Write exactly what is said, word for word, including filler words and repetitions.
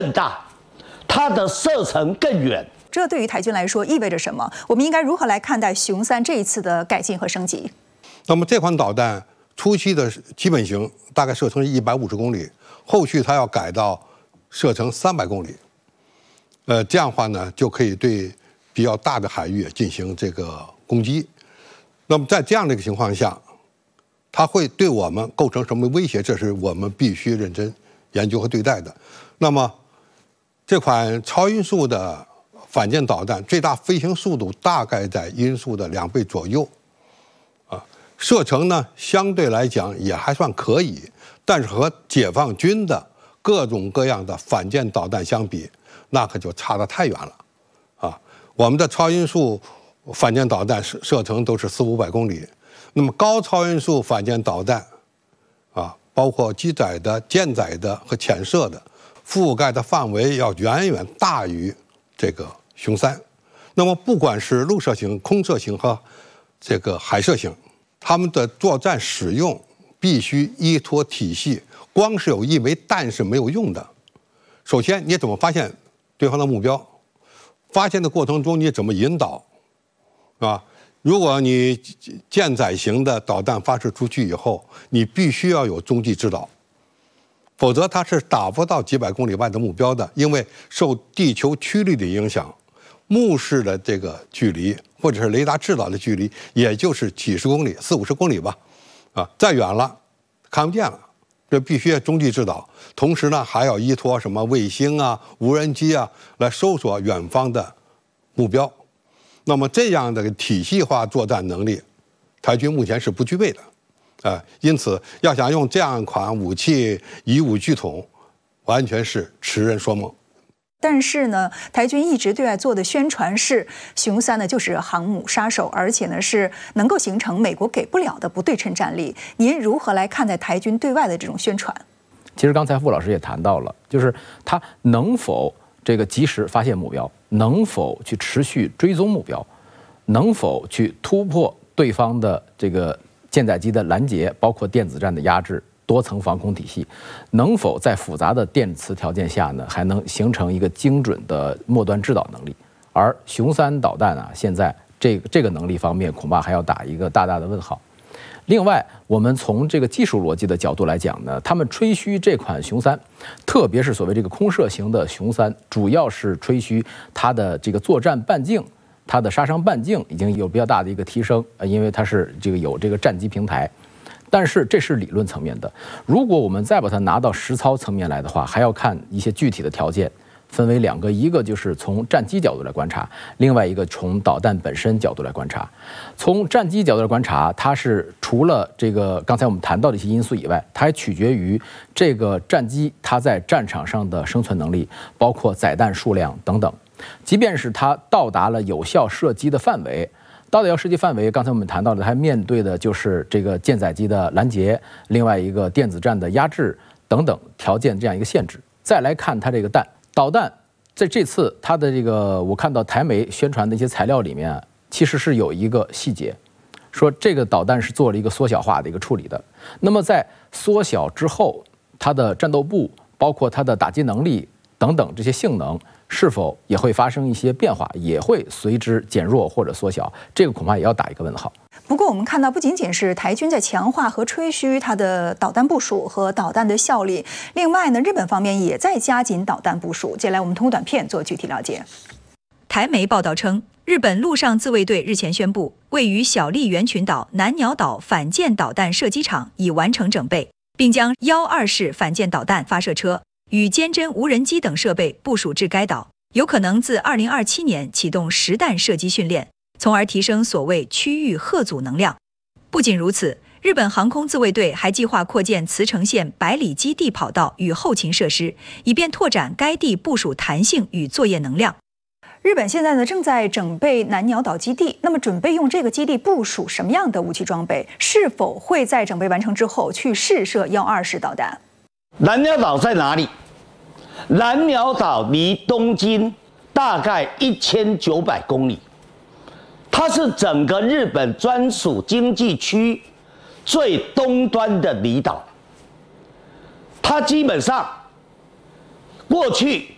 更大，它的射程更远。 这对于台军来说意味着什么？我们应该如何来看待雄三这一次的改进和升级？ 那么这款导弹初期的基本型大概射程一百五十公里，后续它要改到射程三百公里。呃，这样的话呢，就可以对比较大的海域进行这个攻击。那么在这样的一个情况下，它会对我们构成什么威胁？这是我们必须认真研究和对待的。那么，这款超音速的反舰导弹最大飞行速度大概在音速的两倍左右，啊，射程呢相对来讲也还算可以，但是和解放军的各种各样的反舰导弹相比，那可就差得太远了，啊，我们的超音速反舰导弹射射程都是四五百公里，那么高超音速反舰导弹，啊，包括机载的、舰载的和潜射的，覆盖的范围要远远大于这个雄三。那么不管是陆射型、空射型和这个海射型，他们的作战使用必须依托体系，光是有一枚弹是没有用的。首先，你怎么发现对方的目标？发现的过程中，你怎么引导？啊，如果你舰载型的导弹发射出去以后，你必须要有中继指导，否则它是打不到几百公里外的目标的，因为受地球曲率的影响，目视的这个距离或者是雷达制导的距离，也就是几十公里、四五十公里吧，啊，再远了看不见了。这必须要中继指导，同时呢，还要依托什么卫星啊、无人机啊来搜索远方的目标。那么这样的体系化作战能力，台军目前是不具备的，啊、呃，因此要想用这样一款武器以武拒统，完全是痴人说梦。 但是呢，台军一直对外做的宣传是雄三呢就是航母杀手，而且呢是能够形成美国给不了的不对称战力。您如何来看待台军对外的这种宣传？ 其实刚才傅老师也谈到了，就是他能否这个及时发现目标，能否去持续追踪目标，能否去突破对方的这个舰载机的拦截，包括电子战的压制。多层防空体系能否在复杂的电磁条件下呢，还能形成一个精准的末端制导能力？而雄三导弹啊，现在这个这个能力方面恐怕还要打一个大大的问号。另外，我们从这个技术逻辑的角度来讲呢，他们吹嘘这款雄三，特别是所谓这个空射型的雄三，主要是吹嘘它的这个作战半径。它的杀伤半径已经有比较大的一个提升，呃，因为它是这个有这个战机平台。但是这是理论层面的，如果我们再把它拿到实操层面来的话，还要看一些具体的条件，分为两个，一个就是从战机角度来观察，另外一个从导弹本身角度来观察。从战机角度来观察，它是除了这个刚才我们谈到的一些因素以外，它还取决于这个战机它在战场上的生存能力，包括载弹数量等等。即便是它到达了有效射击的范围。到底要射击范围，刚才我们谈到的，它面对的就是这个舰载机的拦截，另外一个电子战的压制等等条件这样一个限制。再来看它这个弹导弹，在这次它的这个我看到台媒宣传的一些材料里面，其实是有一个细节，说这个导弹是做了一个缩小化的一个处理的。那么在缩小之后，它的战斗部，包括它的打击能力等等这些性能。是否也会发生一些变化，也会随之减弱或者缩小？这个恐怕也要打一个问号。 不过，我们看到不仅仅是台军在强化和吹嘘它的导弹部署和导弹的效力，另外呢，日本方面也在加紧导弹部署。接下来，我们通过短片做具体了解。台媒报道称，日本陆上自卫队日前宣布，位于小笠原群岛南鸟岛反舰导弹射击场已完成整备，并将幺二式反舰导弹发射车。与坚侦无人机等设备部署至该岛，有可能自二零二七年启动实弹射击训练，从而提升所谓区域吓阻能量。不仅如此，日本航空自卫队还计划扩建茨城县百里基地跑道与后勤设施，以便拓展该地部署弹性与作业能量。日本现在呢正在整备南鸟岛基地，那么准备用这个基地部署什么样的武器装备？是否会在整备完成之后去试射幺二式导弹？ 南鸟岛在哪里？南鸟岛离东京大概一千九百公里，它是整个日本专属经济区最东端的离岛。它基本上过去